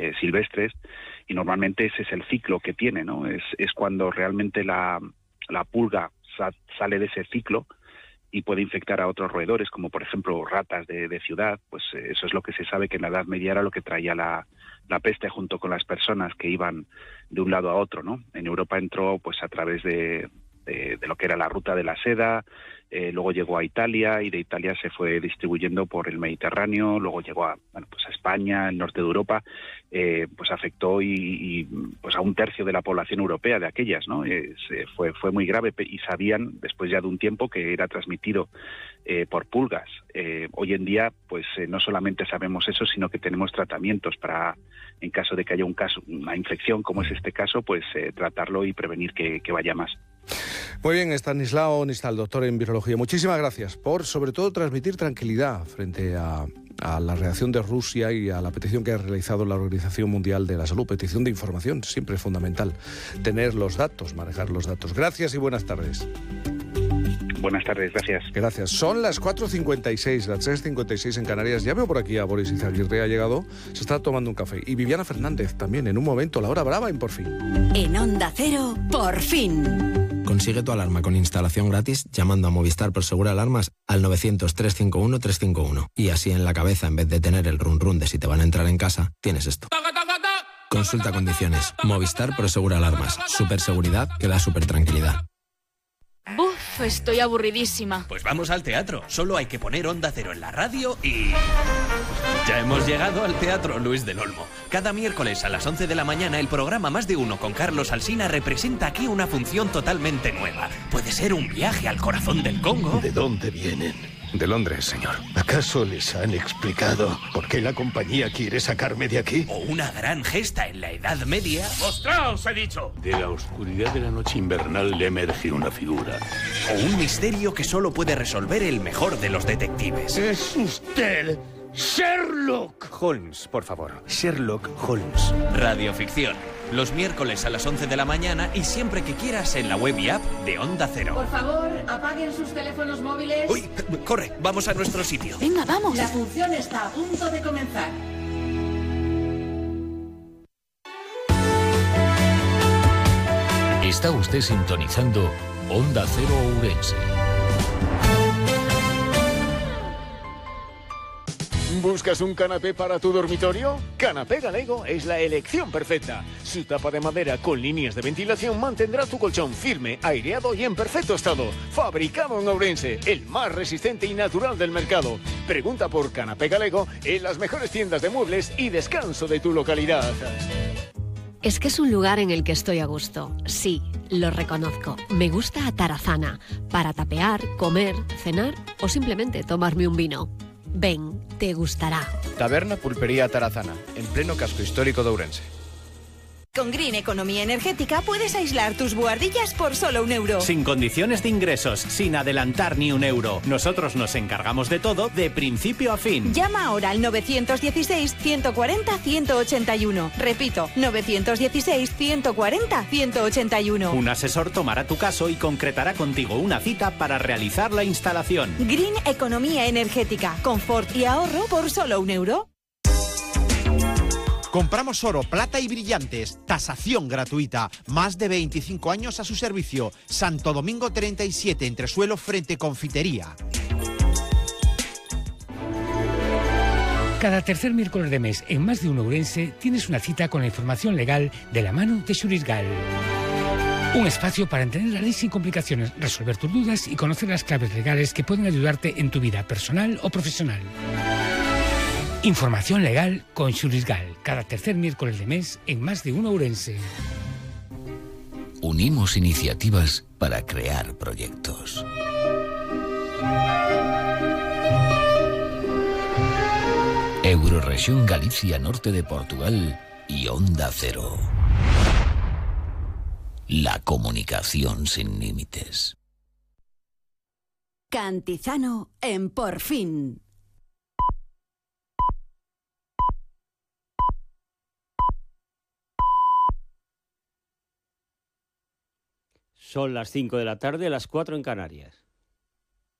silvestres, y normalmente ese es el ciclo que tiene, ¿no? Es cuando realmente la pulga sale de ese ciclo y puede infectar a otros roedores, como por ejemplo ratas de ciudad. Pues eso es lo que se sabe, que en la Edad Media era lo que traía la peste, junto con las personas que iban de un lado a otro, ¿no? En Europa entró pues a través de lo que era la ruta de la seda, luego llegó a Italia, y de Italia se fue distribuyendo por el Mediterráneo, luego llegó a España, el norte de Europa, pues afectó y pues a un tercio de la población europea de aquellas, ¿no? Fue muy grave, y sabían después ya de un tiempo que era transmitido por pulgas. Hoy en día pues no solamente sabemos eso, sino que tenemos tratamientos para, en caso de que haya una infección como es este caso, pues tratarlo y prevenir que vaya más. Muy bien, Estanislao Nistal, doctor en virología. Muchísimas gracias por, sobre todo, transmitir tranquilidad frente a la reacción de Rusia y a la petición que ha realizado la Organización Mundial de la Salud. Petición de información, siempre es fundamental tener los datos, manejar los datos. Gracias y buenas tardes. Buenas tardes, gracias. Gracias. Son las 4:56, las 3:56 en Canarias. Ya veo por aquí a Boris Izaguirre, ha llegado, se está tomando un café. Y Viviana Fernández también, en un momento, la hora brava en Por Fin. En Onda Cero, Por Fin. Consigue tu alarma con instalación gratis llamando a Movistar Prosegur Alarmas al 900-351-351. Y así en la cabeza, en vez de tener el run run de si te van a entrar en casa, tienes esto. Consulta condiciones. Movistar Prosegur Alarmas. Superseguridad que da super tranquilidad. Buf, estoy aburridísima. Pues vamos al teatro. Solo hay que poner Onda Cero en la radio y... ya hemos llegado al Teatro Luis del Olmo. Cada miércoles a las 11 de la mañana, el programa Más de Uno con Carlos Alsina representa aquí una función totalmente nueva. Puede ser un viaje al corazón del Congo. ¿De dónde vienen? De Londres, señor. ¿Acaso les han explicado por qué la compañía quiere sacarme de aquí? O una gran gesta en la Edad Media. ¡Mostraos, he dicho! De la oscuridad de la noche invernal le emerge una figura. O un misterio que solo puede resolver el mejor de los detectives. ¡Es usted Sherlock Holmes, por favor. Sherlock Holmes. Radioficción. Los miércoles a las 11 de la mañana y siempre que quieras en la web y app de Onda Cero. Por favor, apaguen sus teléfonos móviles. ¡Uy! Corre, vamos a nuestro sitio. Venga, vamos. La función está a punto de comenzar. Está usted sintonizando Onda Cero Ourense. ¿Buscas un canapé para tu dormitorio? Canapé Galego es la elección perfecta. Su tapa de madera con líneas de ventilación mantendrá tu colchón firme, aireado y en perfecto estado. Fabricado en Ourense, el más resistente y natural del mercado. Pregunta por Canapé Galego en las mejores tiendas de muebles y descanso de tu localidad. Es que es un lugar en el que estoy a gusto. Sí, lo reconozco. Me gusta Atarazana, para tapear, comer, cenar o simplemente tomarme un vino. Ven, te gustará. Taberna Pulpería Tarazana, en pleno casco histórico de Ourense. Con Green Economía Energética puedes aislar tus buhardillas por solo €1. Sin condiciones de ingresos, sin adelantar ni €1. Nosotros nos encargamos de todo, de principio a fin. Llama ahora al 916-140-181. Repito, 916-140-181. Un asesor tomará tu caso y concretará contigo una cita para realizar la instalación. Green Economía Energética. Confort y ahorro por solo €1. Compramos oro, plata y brillantes. Tasación gratuita. Más de 25 años a su servicio. Santo Domingo 37, entresuelo frente Confitería. Cada tercer miércoles de mes, en Más de Uno Ourense, tienes una cita con la información legal de la mano de Xurisgal. Un espacio para entender la ley sin complicaciones, resolver tus dudas y conocer las claves legales que pueden ayudarte en tu vida personal o profesional. Información legal con Xurisgal, cada tercer miércoles de mes en Más de Uno Ourense. Unimos iniciativas para crear proyectos. Eurorregión Galicia Norte de Portugal y Onda Cero. La comunicación sin límites. Cantizano en Por Fin. Son las 5 de la tarde, las 4 en Canarias.